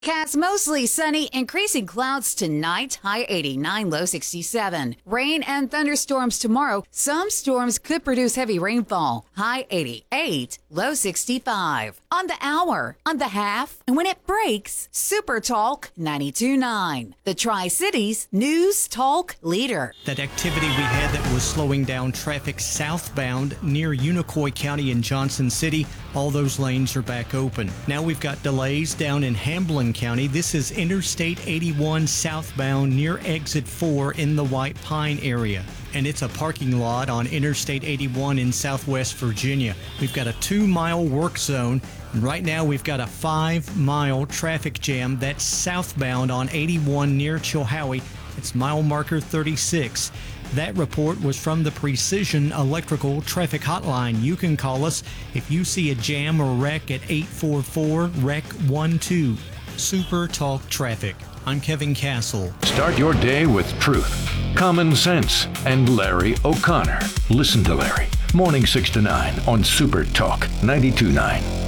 Cast mostly sunny, increasing clouds tonight, high 89, low 67. Rain and thunderstorms tomorrow. Some storms could produce heavy rainfall, high 88, low 65. On the hour, on the half, and when it breaks, Super Talk 92.9. The Tri-Cities News Talk leader. That activity we had that was slowing down traffic southbound near Unicoi County and Johnson City, all those lanes are back open. Now we've got delays down in Hamblin County. This is Interstate 81 southbound near Exit 4 in the White Pine area. And it's a parking lot on Interstate 81 in Southwest Virginia. We've got a 2-mile work zone. And right now we've got a 5-mile traffic jam that's southbound on 81 near Chilhowie. It's mile marker 36. That report was from the Precision Electrical Traffic Hotline. You can call us if you see a jam or wreck at 844-REC-12. Super Talk Traffic. I'm Kevin Castle. Start your day with truth, common sense, and Larry O'Connor. Listen to Larry. Morning 6 to 9 on Super Talk 92.9.